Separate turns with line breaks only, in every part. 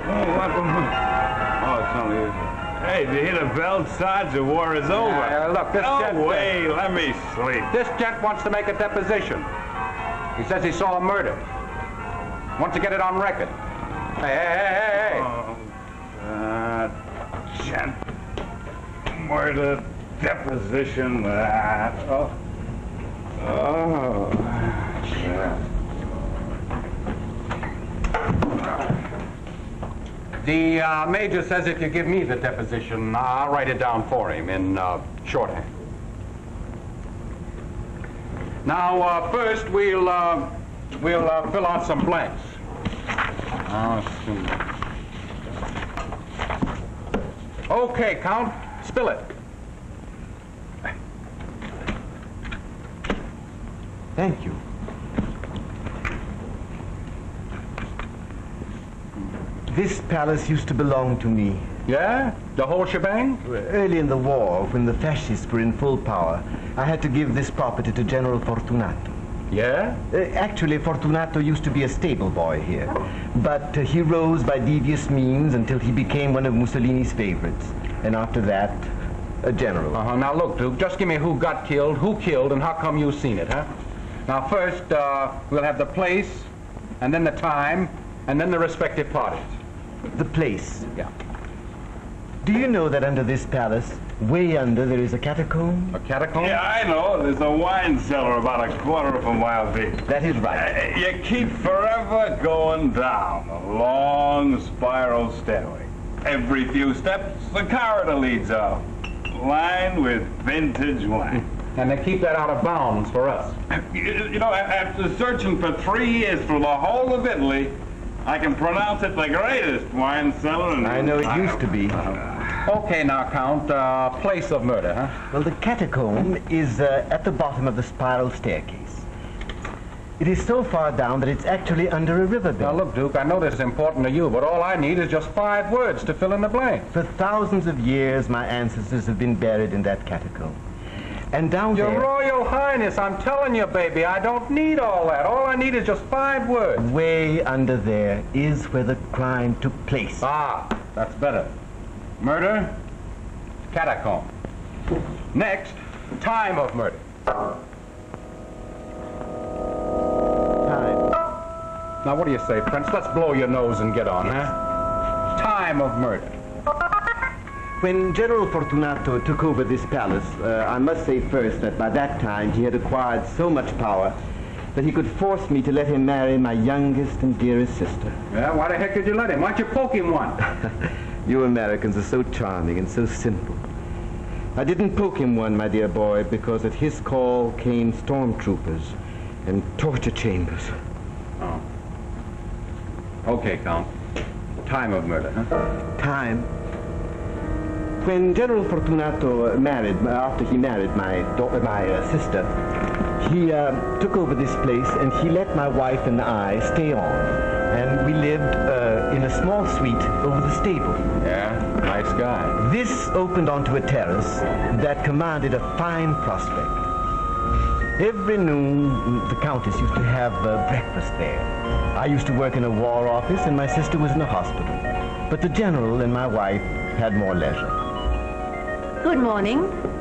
what the... Oh, it's only... Hey, did you hear the bell, Sarge? The war is over.
Look, this gent...
No way, let me sleep.
This gent wants to make a deposition. He says he saw a murder. Wants to get it on record. Hey.
Oh, gent. Murder, deposition, that. Oh. Yeah.
The major says if you give me the deposition, I'll write it down for him in shorthand. Now, first we'll fill out some blanks. Okay, Count, spill it.
Thank you. This palace used to belong to me.
Yeah? The whole shebang?
Early in the war, when the fascists were in full power, I had to give this property to General Fortunato.
Yeah?
Actually, Fortunato used to be a stable boy here. But he rose by devious means until he became one of Mussolini's favorites. And after that, a general.
Now look, Duke, just give me who got killed, who killed, and how come you seen it, huh? Now first, we'll have the place, and then the time, and then the respective parties.
The place.
Yeah.
Do you know that under this palace, way under, there is a catacomb?
A catacomb?
Yeah, I know. There's a wine cellar about a quarter of a mile deep.
That is right.
You keep forever going down a long spiral stairway. Every few steps, the corridor leads out, lined with vintage wine.
And they keep that out of bounds for us.
You know, after searching for 3 years through the whole of Italy, I can pronounce it the greatest wine cellar in...
I know it used to be.
Okay, now, Count, place of murder, huh?
Well, the catacomb is at the bottom of the spiral staircase. It is so far down that it's actually under a riverbed.
Now, look, Duke, I know this is important to you, but all I need is just 5 words to fill in the blank.
For thousands of years, my ancestors have been buried in that catacomb. And down
Your
there...
Royal Highness, I'm telling you, baby, I don't need all that. All I need is just 5 words.
Way under there is where the crime took place.
Ah, that's better. Murder, catacomb. Next, time of murder.
Time.
Now, what do you say, Prince? Let's blow your nose and get on, huh? Time of murder.
When General Fortunato took over this palace, I must say first that by that time he had acquired so much power that he could force me to let him marry my youngest and dearest sister.
Yeah, why the heck did you let him? Why don't you poke him one?
You Americans are so charming and so simple. I didn't poke him one, my dear boy, because at his call came stormtroopers and torture chambers.
Oh. Okay, Count. Time of murder, huh?
Time. When General Fortunato married, after he married my sister, he took over this place and he let my wife and I stay on. And we lived in a small suite over the stable.
Yeah, nice guy.
This opened onto a terrace that commanded a fine prospect. Every noon, the Countess used to have breakfast there. I used to work in a war office and my sister was in a hospital. But the General and my wife had more leisure.
Good morning.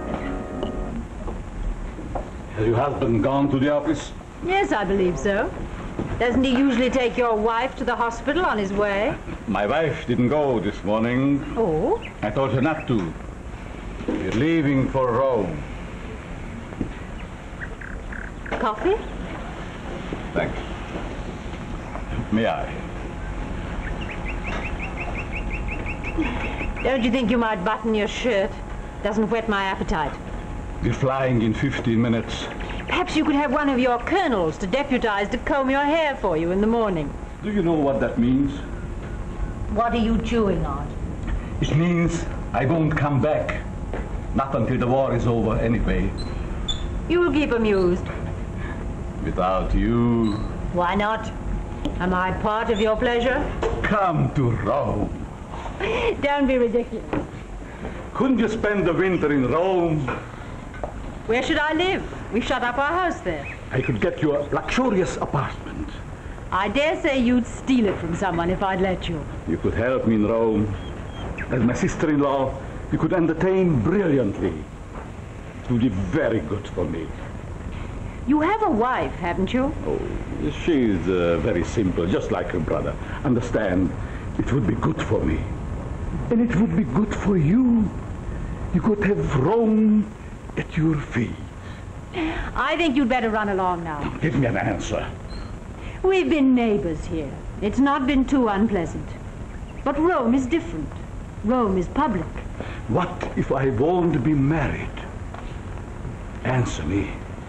Has your husband gone to the office?
Yes, I believe so. Doesn't he usually take your wife to the hospital on his way?
My wife didn't go this morning.
Oh?
I told her not to. We're leaving for Rome.
Coffee?
Thanks. May I?
Don't you think you might button your shirt? Doesn't whet my appetite.
We're flying in 15 minutes.
Perhaps you could have one of your colonels to deputize to comb your hair for you in the morning.
Do you know what that means?
What are you chewing on?
It means I won't come back. Not until the war is over anyway.
You will keep amused.
Without you.
Why not? Am I part of your pleasure?
Come to Rome.
Don't be ridiculous.
Couldn't you spend the winter in Rome?
Where should I live? We've shut up our house there.
I could get you a luxurious apartment.
I dare say you'd steal it from someone if I'd let you.
You could help me in Rome. As my sister-in-law, you could entertain brilliantly. It would be very good for me.
You have a wife, haven't you?
Oh, she's very simple, just like her brother. Understand, it would be good for me. And it would be good for you. You could have Rome at your feet.
I think you'd better run along now.
Give me an answer.
We've been neighbors here. It's not been too unpleasant. But Rome is different. Rome is public.
What if I won't be married? Answer me.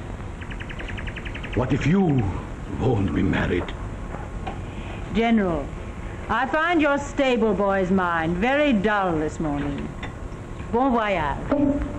What if you won't be married?
General, I find your stable boy's mind very dull this morning. Bon voyage.